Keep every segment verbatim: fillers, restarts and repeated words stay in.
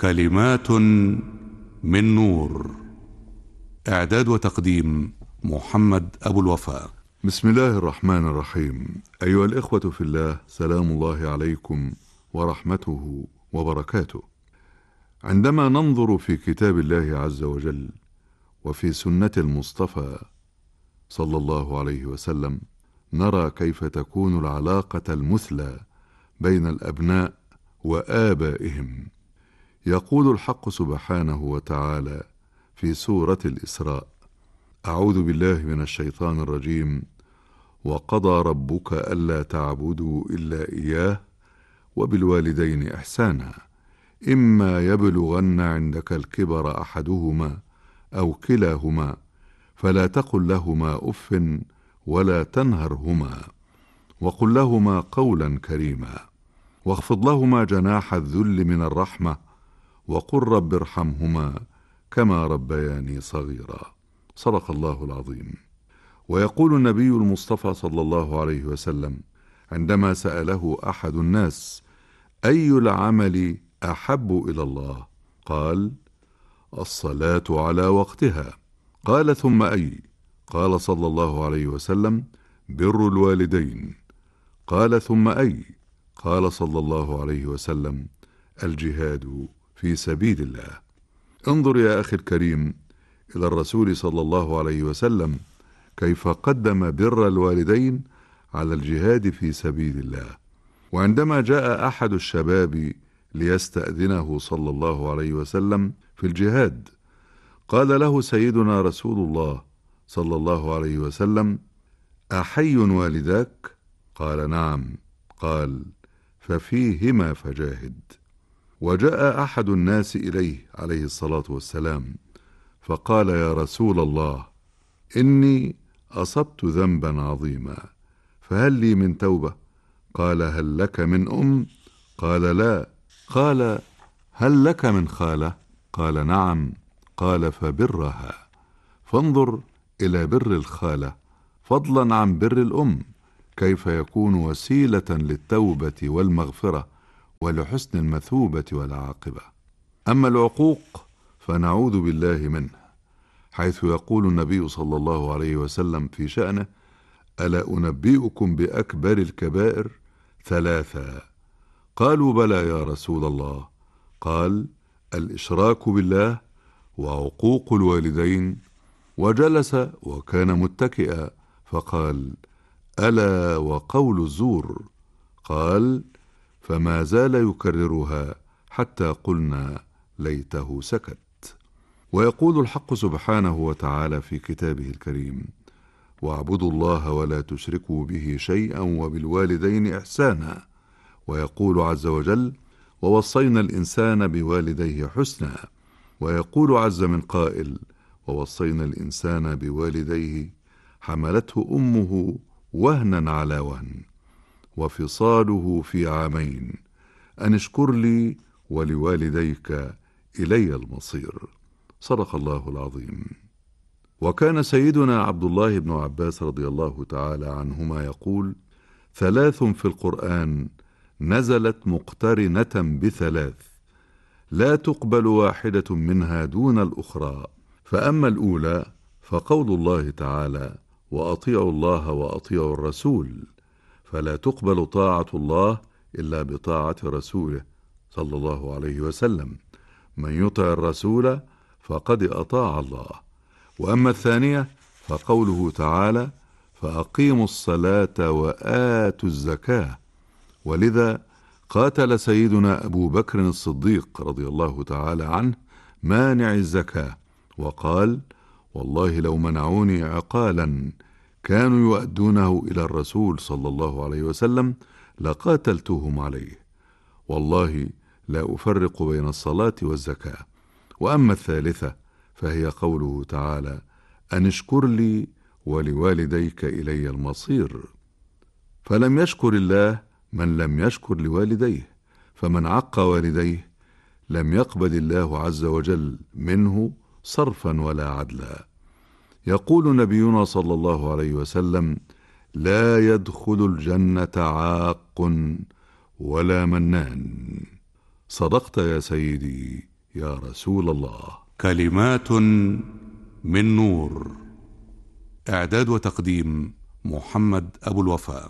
كلمات من نور. إعداد وتقديم محمد أبو الوفاء. بسم الله الرحمن الرحيم. أيها الإخوة في الله، سلام الله عليكم ورحمته وبركاته. عندما ننظر في كتاب الله عز وجل وفي سنة المصطفى صلى الله عليه وسلم، نرى كيف تكون العلاقة المثلى بين الأبناء وآبائهم. يقول الحق سبحانه وتعالى في سورة الإسراء: أعوذ بالله من الشيطان الرجيم: وقضى ربك ألا تعبدوا إلا إياه وبالوالدين إحسانا إما يبلغن عندك الكبر أحدهما أو كلاهما فلا تقل لهما أف ولا تنهرهما وقل لهما قولا كريما واخفض لهما جناح الذل من الرحمة وقل رب ارحمهما كما ربياني صغيرا. صدق الله العظيم. ويقول النبي المصطفى صلى الله عليه وسلم عندما سأله أحد الناس: أي العمل أحب إلى الله؟ قال: الصلاة على وقتها. قال: ثم أي؟ قال صلى الله عليه وسلم: بر الوالدين. قال: ثم أي؟ قال صلى الله عليه وسلم: الجهاد في سبيل الله. انظر يا أخي الكريم إلى الرسول صلى الله عليه وسلم كيف قدم بر الوالدين على الجهاد في سبيل الله. وعندما جاء أحد الشباب ليستأذنه صلى الله عليه وسلم في الجهاد، قال له سيدنا رسول الله صلى الله عليه وسلم: أحي والداك؟ قال: نعم. قال: ففيهما فجاهد. وجاء أحد الناس إليه عليه الصلاة والسلام فقال: يا رسول الله، إني أصبت ذنبا عظيما، فهل لي من توبة؟ قال: هل لك من أم؟ قال: لا. قال: هل لك من خالة؟ قال: نعم. قال: فبرها. فانظر إلى بر الخالة فضلا عن بر الأم كيف يكون وسيلة للتوبة والمغفرة ولحسن المثوبة والعاقبة. أما العقوق فنعوذ بالله منه، حيث يقول النبي صلى الله عليه وسلم في شأنه: ألا أنبئكم بأكبر الكبائر؟ ثلاثة. قالوا: بلى يا رسول الله. قال: الإشراك بالله وعقوق الوالدين. وجلس وكان متكئا فقال: ألا وقول الزور. قال: فما زال يكررها حتى قلنا ليته سكت. ويقول الحق سبحانه وتعالى في كتابه الكريم: واعبدوا الله ولا تشركوا به شيئا وبالوالدين إحسانا. ويقول عز وجل: ووصينا الإنسان بوالديه حسنا. ويقول عز من قائل: ووصينا الإنسان بوالديه حملته أمه وهنا على وهن وفصاله في عامين أن اشكر لي ولوالديك إلي المصير. صدق الله العظيم. وكان سيدنا عبد الله بن عباس رضي الله تعالى عنهما يقول: ثلاث في القرآن نزلت مقترنة بثلاث لا تقبل واحدة منها دون الأخرى. فأما الأولى فقول الله تعالى: وأطيعوا الله وأطيعوا الرسول، فلا تقبل طاعة الله إلا بطاعة رسوله صلى الله عليه وسلم. من يطع الرسول فقد أطاع الله. وأما الثانية فقوله تعالى: فأقيموا الصلاة وآتوا الزكاة. ولذا قاتل سيدنا أبو بكر الصديق رضي الله تعالى عنه مانع الزكاة، وقال: والله لو منعوني عقالا كانوا يؤدونه إلى الرسول صلى الله عليه وسلم لقاتلتهم عليه، والله لا أفرق بين الصلاة والزكاة. وأما الثالثة فهي قوله تعالى: أن اشكر لي ولوالديك إلي المصير. فلم يشكر الله من لم يشكر لوالديه، فمن عق والديه لم يقبل الله عز وجل منه صرفا ولا عدلا. يقول نبينا صلى الله عليه وسلم: لا يدخل الجنة عاق ولا منان. صدقت يا سيدي يا رسول الله. كلمات من نور. إعداد وتقديم محمد أبو الوفاء.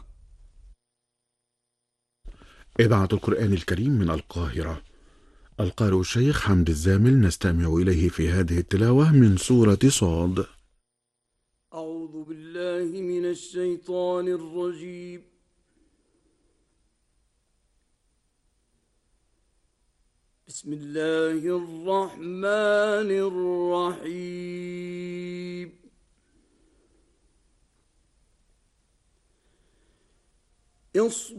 إذاعة القرآن الكريم من القاهرة. القارئ الشيخ حمد الزامل نستمع إليه في هذه التلاوة من سورة صاد. أعوذ بالله من الشيطان الرجيم. بسم الله الرحمن الرحيم.